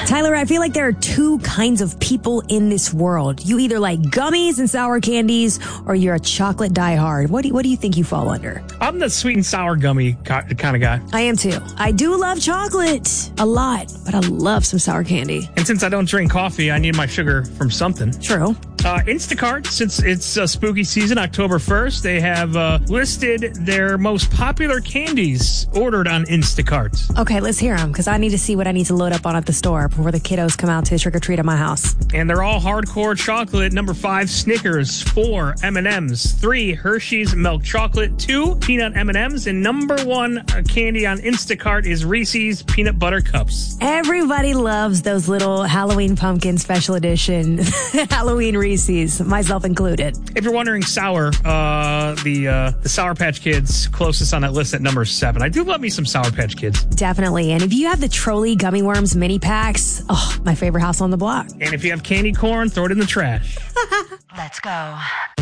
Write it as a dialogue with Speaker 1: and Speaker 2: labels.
Speaker 1: Tyler, I feel like there are two kinds of people in this world. You either like gummies and sour candies, or you're a chocolate diehard. What do you think you fall under?
Speaker 2: I'm the sweet and sour gummy kind of guy.
Speaker 1: I am too. I do love chocolate a lot, but I love some sour candy.
Speaker 2: And since I don't drink coffee, I need my sugar from something.
Speaker 1: True.
Speaker 2: Instacart, since it's spooky season, October 1st, they have listed their most popular candies ordered on Instacart.
Speaker 1: Okay, let's hear them, because I need to see what I need to load up on at the store before the kiddos come out to trick-or-treat at my house.
Speaker 2: And they're all hardcore chocolate. Number 5, Snickers. 4, M&M's. 3, Hershey's Milk Chocolate. 2, Peanut M&M's. And number 1 candy on Instacart is Reese's Peanut Butter Cups.
Speaker 1: Everybody loves those little Halloween pumpkin special edition Halloween Reese's, myself included.
Speaker 2: If you're wondering, sour, the Sour Patch Kids closest on that list at number 7. I do love me some Sour Patch Kids.
Speaker 1: Definitely. And if you have the Trolley Gummy Worms mini packs, my favorite house on the block.
Speaker 2: And if you have candy corn, throw it in the trash.
Speaker 3: Let's go.